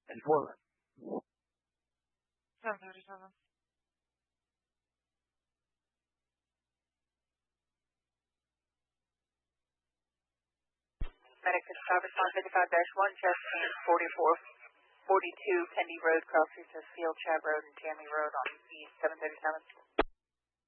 And Portland. 737. Medic 55-1, Justin 4442 Kendi Road, cross Recess Field, Chab Road, and Tammy Road on the 737.